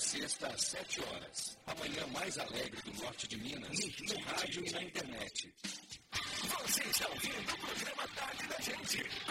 sexta, às 7 horas. A manhã mais alegre do norte de Minas, no rádio e na internet. Você está ouvindo o programa Tarde da Gente.